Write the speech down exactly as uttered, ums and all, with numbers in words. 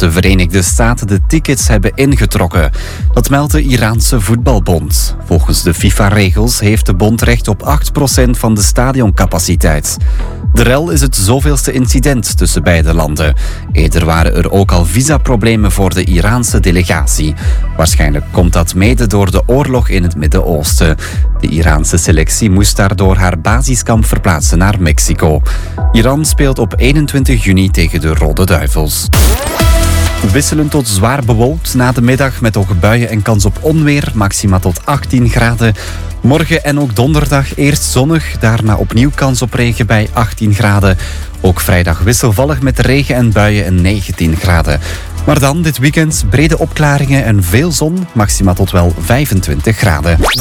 de Verenigde Staten de tickets hebben ingetrokken. Dat meldt de Iraanse voetbalbond. Volgens de FIFA-regels heeft de bond recht op acht procent van de stadioncapaciteit. De rel is het zoveelste incident tussen beide landen. Eerder waren er ook al visaproblemen voor de Iraanse delegatie. Waarschijnlijk komt dat mede door de oorlog in het Midden-Oosten. De Iraanse selectie moest daardoor haar basiskamp verplaatsen naar Mexico. Iran speelt op eenentwintig juni tegen de Rode Duivels. Wisselend tot zwaar bewolkt na de middag met ook buien en kans op onweer, maxima tot achttien graden. Morgen en ook donderdag eerst zonnig, daarna opnieuw kans op regen bij achttien graden. Ook vrijdag wisselvallig met regen en buien en negentien graden. Maar dan dit weekend brede opklaringen en veel zon, maxima tot wel vijfentwintig graden.